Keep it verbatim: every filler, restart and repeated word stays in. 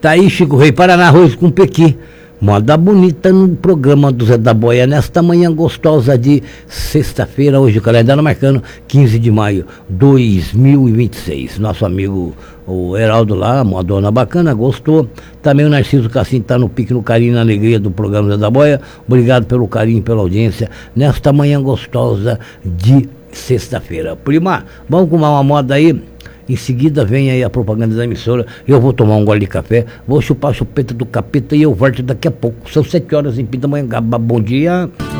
Tá aí, Chico Rei, Paraná, arroz com pequi. Moda bonita no programa do Zé da Boia, nesta manhã gostosa de sexta-feira, hoje o calendário marcando quinze de maio de dois mil e vinte e seis. Nosso amigo o Heraldo lá, uma dona bacana, gostou. Também o Narciso Cassim está no pique, no carinho, na alegria do programa Zé da Boia. Obrigado pelo carinho, pela audiência, nesta manhã gostosa de sexta-feira. Prima, vamos com uma moda aí. Em seguida vem aí a propaganda da emissora. Eu vou tomar um gole de café, vou chupar a chupeta do capeta e eu volto daqui a pouco. São sete horas em Pindamonhangaba. Bom dia.